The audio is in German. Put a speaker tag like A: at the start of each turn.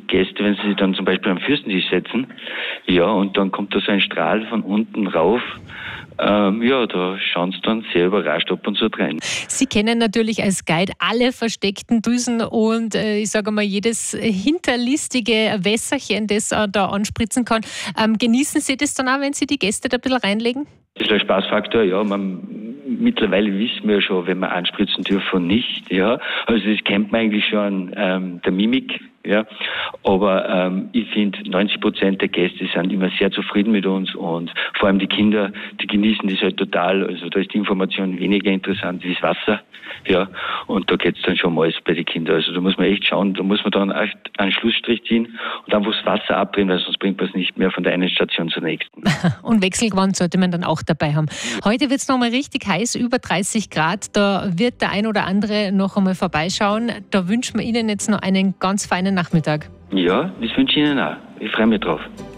A: Gäste, wenn sie sich dann zum Beispiel am Fürstentisch setzen, ja, und dann kommt da so ein Strahl von unten rauf, da schauen sie dann sehr überrascht ab und zu rein.
B: Sie kennen natürlich als Guide alle versteckten Düsen und ich sage mal, jedes hinterlistige Wässerchen, das da anspritzen kann. Genießen Sie das dann auch, wenn Sie die Gäste da ein bisschen reinlegen?
A: Das ist ein Spaßfaktor, ja. Mittlerweile wissen wir ja schon, wenn wir anspritzen dürfen und nicht, ja. Also das kennt man eigentlich schon an der Mimik, ja. Aber ich finde, 90% der Gäste sind immer sehr zufrieden mit uns und vor allem die Kinder, die genießen das halt total. Also da ist die Information weniger interessant wie das Wasser, ja. Und da geht's dann schon mal bei den Kindern. Also da muss man echt schauen, da muss man dann echt einen Schlussstrich ziehen und einfach das Wasser abdrehen, weil sonst bringt man es nicht mehr von der einen Station zur nächsten.
B: Und Wechselgewand sollte man dann auch dabei haben. Heute wird es nochmal richtig heiß, über 30 Grad. Da wird der ein oder andere noch einmal vorbeischauen. Da wünschen wir Ihnen jetzt noch einen ganz feinen Nachmittag.
A: Ja, das wünsche ich Ihnen auch. Ich freue mich drauf.